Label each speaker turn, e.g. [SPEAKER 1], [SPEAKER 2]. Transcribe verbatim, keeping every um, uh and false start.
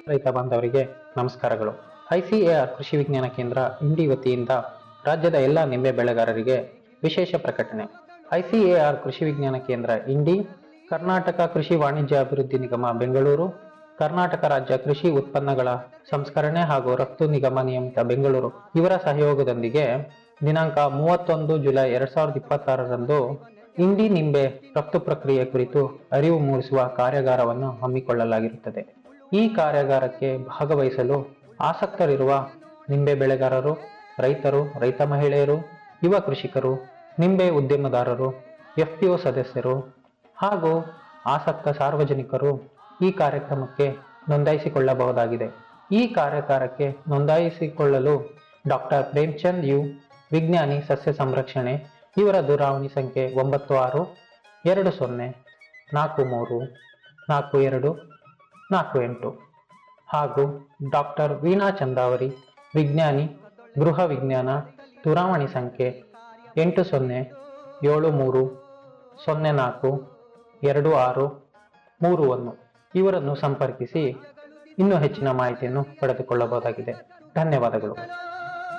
[SPEAKER 1] ರೈತ ಬಾಂಧವರಿಗೆ ನಮಸ್ಕಾರಗಳು. ಐಸಿಎಆರ್ ಕೃಷಿ ವಿಜ್ಞಾನ ಕೇಂದ್ರ ಇಂಡಿ ವತಿಯಿಂದ ರಾಜ್ಯದ ಎಲ್ಲ ನಿಂಬೆ ಬೆಳೆಗಾರರಿಗೆ ವಿಶೇಷ ಪ್ರಕಟಣೆ. ಐಸಿಎಆರ್ ಕೃಷಿ ವಿಜ್ಞಾನ ಕೇಂದ್ರ ಇಂಡಿ, ಕರ್ನಾಟಕ ಕೃಷಿ ವಾಣಿಜ್ಯ ಅಭಿವೃದ್ಧಿ ನಿಗಮ ಬೆಂಗಳೂರು, ಕರ್ನಾಟಕ ರಾಜ್ಯ ಕೃಷಿ ಉತ್ಪನ್ನಗಳ ಸಂಸ್ಕರಣೆ ಹಾಗೂ ರಫ್ತು ನಿಗಮ ನಿಯಮಿತ ಬೆಂಗಳೂರು ಇವರ ಸಹಯೋಗದೊಂದಿಗೆ ದಿನಾಂಕ ಮೂವತ್ತೊಂದು ಜುಲೈ ಎರಡ್ ಸಾವಿರದ ಇಪ್ಪತ್ತಾರರಂದು ಇಂಡಿ ನಿಂಬೆ ರಫ್ತು ಪ್ರಕ್ರಿಯೆ ಕುರಿತು ಅರಿವು ಮೂಡಿಸುವ ಕಾರ್ಯಾಗಾರವನ್ನು ಹಮ್ಮಿಕೊಳ್ಳಲಾಗಿರುತ್ತದೆ. ಈ ಕಾರ್ಯಾಗಾರಕ್ಕೆ ಭಾಗವಹಿಸಲು ಆಸಕ್ತರಿರುವ ನಿಂಬೆ ಬೆಳೆಗಾರರು, ರೈತರು, ರೈತ ಮಹಿಳೆಯರು, ಯುವ ಕೃಷಿಕರು, ನಿಂಬೆ ಉದ್ಯಮದಾರರು, ಎಫ್ಪಿಒ ಸದಸ್ಯರು ಹಾಗೂ ಆಸಕ್ತ ಸಾರ್ವಜನಿಕರು ಈ ಕಾರ್ಯಕ್ರಮಕ್ಕೆ ನೋಂದಾಯಿಸಿಕೊಳ್ಳಬಹುದಾಗಿದೆ. ಈ ಕಾರ್ಯಾಗಾರಕ್ಕೆ ನೋಂದಾಯಿಸಿಕೊಳ್ಳಲು ಡಾಕ್ಟರ್ ಪ್ರೇಮ್ಚಂದ್ ಯು, ವಿಜ್ಞಾನಿ ಸಸ್ಯ ಸಂರಕ್ಷಣೆ, ಇವರ ದೂರವಾಣಿ ಸಂಖ್ಯೆ ಒಂಬತ್ತು ಆರು ಎರಡು ಸೊನ್ನೆ ನಾಲ್ಕು ಮೂರು ನಾಲ್ಕು ಎರಡು ನಾಲ್ಕು ಎಂಟು ಹಾಗೂ ಡಾಕ್ಟರ್ ವೀಣಾ ಚಂದಾವರಿ, ವಿಜ್ಞಾನಿ ಗೃಹ ವಿಜ್ಞಾನ, ದೂರವಾಣಿ ಸಂಖ್ಯೆ ಎಂಟು ಸೊನ್ನೆ ಏಳು ಮೂರು ಸೊನ್ನೆ ನಾಲ್ಕು ಎರಡು ಆರು ಮೂರು ಒಂದು ಇವರನ್ನು ಸಂಪರ್ಕಿಸಿ ಇನ್ನೂ ಹೆಚ್ಚಿನ ಮಾಹಿತಿಯನ್ನು ಪಡೆದುಕೊಳ್ಳಬಹುದಾಗಿದೆ. ಧನ್ಯವಾದಗಳು.